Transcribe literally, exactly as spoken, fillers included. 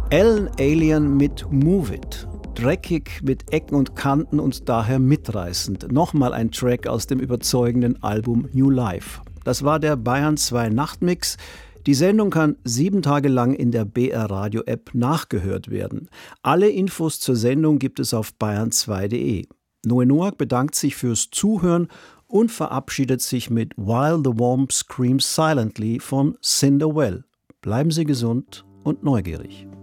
Alan Alien mit Move It. Dreckig, mit Ecken und Kanten und daher mitreißend. Nochmal ein Track aus dem überzeugenden Album New Life. Das war der Bayern zwei Nachtmix. Die Sendung kann sieben Tage lang in der B R Radio App nachgehört werden. Alle Infos zur Sendung gibt es auf bayern zwei punkt de. Noe Noack bedankt sich fürs Zuhören und verabschiedet sich mit While the Worm Screams Silently von Cinderwell. Bleiben Sie gesund und neugierig.